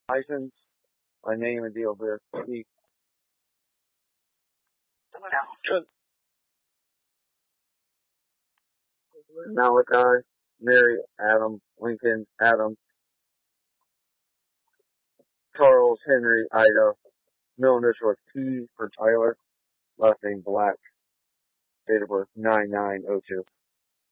License. My name and deal of birth. Malachi, Mary, Adam, Lincoln, Adam, Charles, Henry, Ida. Middle initial is T for Tyler. Last name Black. Date of birth 9902.